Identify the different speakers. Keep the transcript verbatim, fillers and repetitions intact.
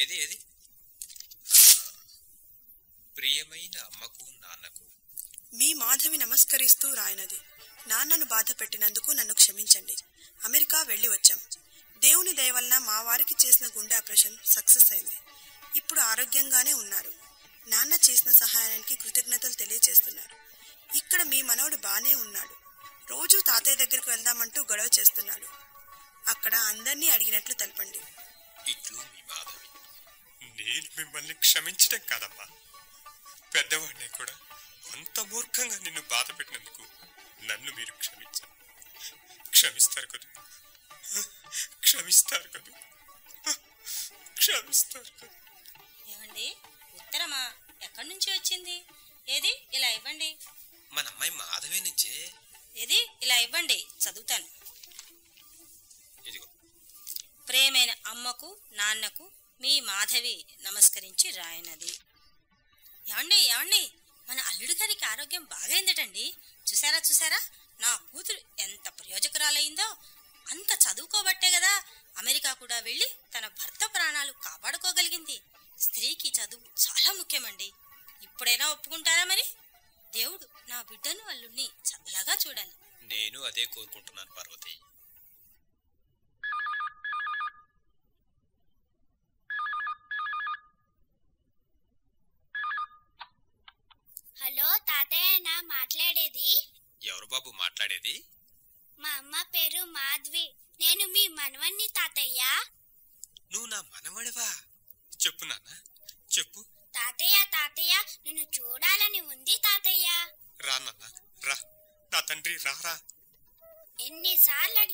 Speaker 1: ఏది ఏది ప్రియమైన అమ్మకు నాన్నకు
Speaker 2: మీ మాధవి నమస్కరిస్తూ రాయనది. నాన్నను బాధ పెట్టినందుకు నన్ను క్షమించండి. అమెరికా వెళ్లి వచ్చాం. దేవుని దయ వలన మా వారికి చేసిన గుండె ఆపరేషన్ సక్సెస్ అయింది. ఇప్పుడు ఆరోగ్యంగానే ఉన్నారు. నాన్న చేసిన సహాయానికి కృతజ్ఞతలు తెలియజేస్తున్నారు. ఇక్కడ మీ మనవడు బానే ఉన్నాడు. రోజూ తాతయ్య దగ్గరికి వెళ్దామంటూ గొడవ చేస్తున్నాడు. అక్కడ అందర్నీ అడిగినట్లు తెలపండి.
Speaker 1: ఇట్లు మీ మాధవి.
Speaker 3: నేను మిమ్మల్ని క్షమించటం కాదమ్మా, పెద్దవాడిని కూడా అంత మూర్ఖంగా నిన్ను బాధ పెట్టినందుకు నన్ను మీరు క్షమించారు. క్షమిస్తారు కదా, క్షమిస్తారు కదా, క్షమిస్తారు కదా.
Speaker 4: ఏమండి, ఉత్తరమా ఎక్కడి నుంచి వచ్చింది? ఏది ఇలా ఇవ్వండి.
Speaker 1: మన అమ్మాయి మాధవి నుంచే.
Speaker 4: ఏది ఇలా ఇవ్వండి, చదువుతాను.
Speaker 1: ఇదిగో.
Speaker 4: ప్రేమైన అమ్మకు నాన్నకు మీ మాధవి నమస్కరించి రాయనది. ఏమండి ఏమండి మన అల్లుడి గారికి ఆరోగ్యం బాగైందటండి. చూసారా చూసారా నా కూతురు ఎంత ప్రయోజకురాలయ్యిందో. అంత చదువుకోబట్టే కదా అమెరికా కూడా వెళ్ళి తన భర్త ప్రాణాలు కాపాడుకోగలిగింది. స్త్రీకి చదువు చాలా ముఖ్యమండి. ఇప్పుడైనా ఒప్పుకుంటారా మరి? దేవుడు నా బిడ్డను అల్లుడిని చల్లగా చూడాలి.
Speaker 1: నేను అదే కోరుకుంటున్నాను పార్వతి.
Speaker 5: హలో తాతయ్య, నా మాట్లాడేది?
Speaker 1: ఎవరు బాబు మాట్లాడేది?
Speaker 5: మా అమ్మ పేరు మాధవి. నేను మీ మనవణ్ణి తాతయ్య.
Speaker 1: నువ్వు నా మనవడివా?
Speaker 3: చెప్పు నాన్న, చెప్పు.
Speaker 5: తాతయ్య తాతయ్య నిన్ను చూడాలని ఉంది తాతయ్య.
Speaker 3: రా నాన్న రా, నా తండ్రి రారా.
Speaker 5: ఎన్నిసార్లు